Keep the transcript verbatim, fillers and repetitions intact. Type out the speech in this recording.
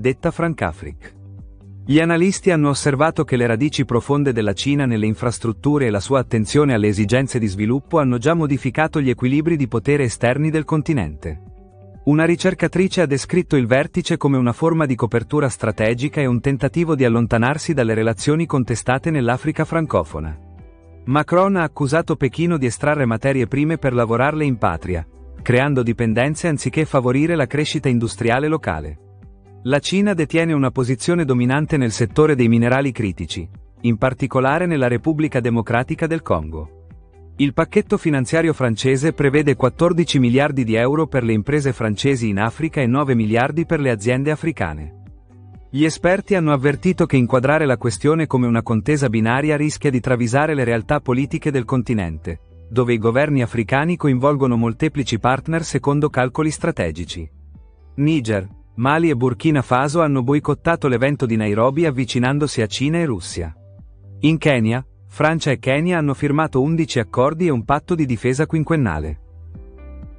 detta Francafric. Gli analisti hanno osservato che le radici profonde della Cina nelle infrastrutture e la sua attenzione alle esigenze di sviluppo hanno già modificato gli equilibri di potere esterni del continente. Una ricercatrice ha descritto il vertice come una forma di copertura strategica e un tentativo di allontanarsi dalle relazioni contestate nell'Africa francofona. Macron ha accusato Pechino di estrarre materie prime per lavorarle in patria, creando dipendenze anziché favorire la crescita industriale locale. La Cina detiene una posizione dominante nel settore dei minerali critici, in particolare nella Repubblica Democratica del Congo. Il pacchetto finanziario francese prevede quattordici miliardi di euro per le imprese francesi in Africa e nove miliardi per le aziende africane. Gli esperti hanno avvertito che inquadrare la questione come una contesa binaria rischia di travisare le realtà politiche del continente, dove i governi africani coinvolgono molteplici partner secondo calcoli strategici. Niger, Mali e Burkina Faso hanno boicottato l'evento di Nairobi avvicinandosi a Cina e Russia. In Kenya, Francia e Kenya hanno firmato undici accordi e un patto di difesa quinquennale.